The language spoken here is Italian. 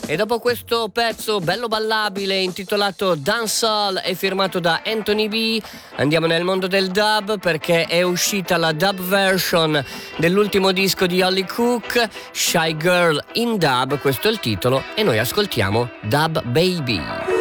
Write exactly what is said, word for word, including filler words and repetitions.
E dopo questo pezzo bello ballabile intitolato Dancehall e firmato da Anthony B, andiamo nel mondo del dub, perché è uscita la dub version dell'ultimo disco di Holly Cook, Shy Girl in Dub, questo è il titolo, e noi ascoltiamo Dub Baby.